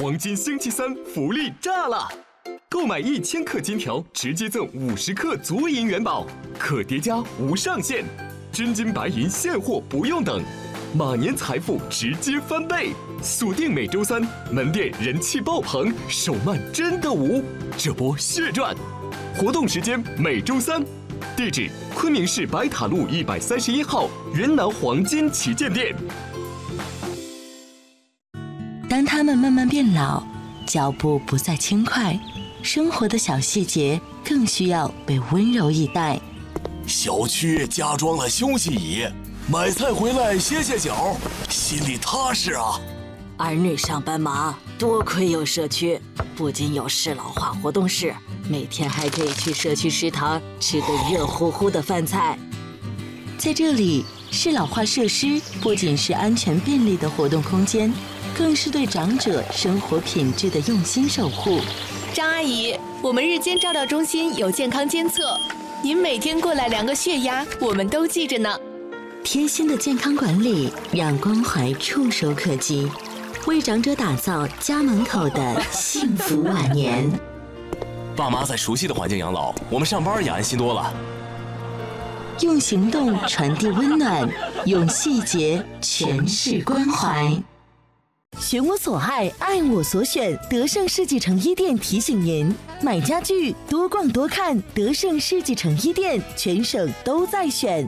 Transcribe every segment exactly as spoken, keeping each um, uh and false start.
黄金星期三福利炸了！购买一千克金条，直接赠五十克足银元宝，可叠加无上限，真金白银现货不用等，马年财富直接翻倍！锁定每周三，门店人气爆棚，手慢真的无，这波血赚！活动时间每周三，地址昆明市白塔路一百三十一号云南黄金旗舰店。 当他们慢慢变老，脚步不再轻快，生活的小细节更需要被温柔以待。 小区加装了休息椅，买菜回来歇歇脚，心里踏实啊。 儿女上班忙，多亏有社区，不仅有适老化活动室，每天还可以去社区食堂吃个热乎乎的饭菜。 在这里，适老化设施不仅是安全便利的活动空间，更是对长者生活品质的用心守护。 张阿姨，我们日间照料中心有健康监测，您每天过来量个血压，我们都记着呢。 贴心的健康管理，让关怀触手可及，为长者打造家门口的幸福晚年。 爸妈在熟悉的环境养老，我们上班也安心多了。 用行动传递温暖，用细节诠释关怀。 选我所爱，爱我所选。德胜世纪城一店提醒您：买家具多逛多看，德胜世纪城一店全省都在选。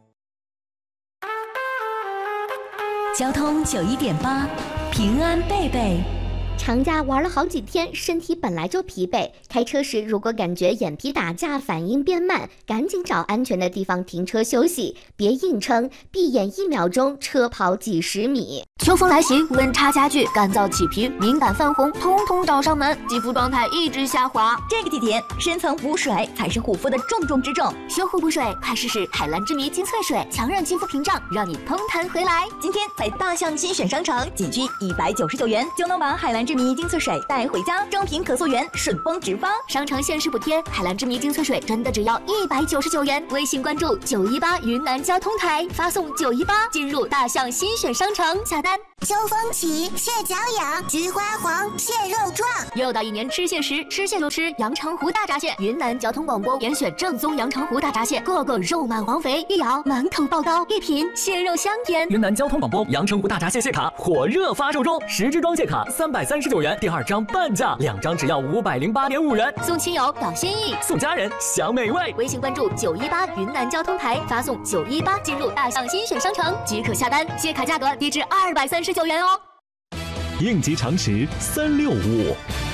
交通九一点八，平安贝贝。 长假玩了好几天，身体本来就疲惫，开车时如果感觉眼皮打架，反应变慢，赶紧找安全的地方停车休息，别硬撑，闭眼一秒钟，车跑几十米。 秋风来袭，温差加剧，干燥起皮，敏感泛红，通通找上门，肌肤状态一直下滑。 这个季节，深层补水才是护肤的重中之重。 修护补水，快试试海蓝之谜精粹水，强韧肌肤屏障，让你通弹回来。 今天在大象新选商城，仅需一百九十九元就能把海蓝之谜精粹水带回家，正品可溯源，顺丰直发。 商城限时补贴，海蓝之谜精粹水真的只要一百九十九元。微信关注九一八云南交通台，发送九一八进入大象新选商城下单。 秋风起，蟹脚痒，菊花黄，蟹肉壮。 又到一年吃蟹时，吃蟹就吃阳澄湖大闸蟹。云南交通广播严选正宗阳澄湖大闸蟹，个个肉满黄肥，一咬满口爆膏，一品蟹肉香甜。 云南交通广播阳澄湖大闸蟹蟹卡火热发售中，十支装蟹卡三百三十九元，第二张半价，两张只要五百零八点五元。 送亲友表心意， 送家人享美味。 微信关注九一八云南交通台，发送九一八进入大象新选商城即可下单，蟹卡价格低至二百三十九元哦。 应急常识三六五。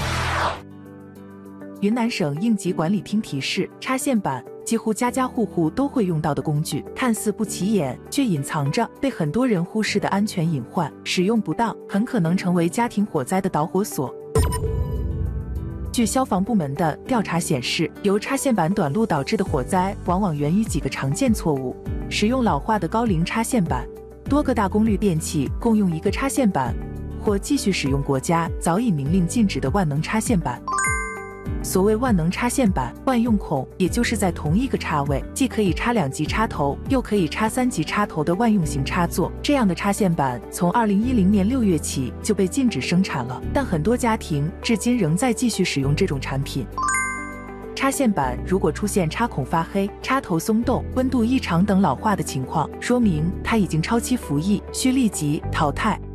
云南省应急管理厅提示：插线板，几乎家家户户都会用到的工具，看似不起眼，却隐藏着被很多人忽视的安全隐患。使用不当，很可能成为家庭火灾的导火索。据消防部门的调查显示，由插线板短路导致的火灾，往往源于几个常见错误：使用老化的高龄插线板，多个大功率电器共用一个插线板，或继续使用国家早已明令禁止的万能插线板。所谓万能插线板，万用孔，也就是在同一个插位既可以插两级插头，又可以插三级插头的万用型插座。这样的插线板从二零一零年六月起就被禁止生产了，但很多家庭至今仍在继续使用这种产品。插线板如果出现插孔发黑、插头松动、温度异常等老化的情况，说明它已经超期服役，需立即淘汰。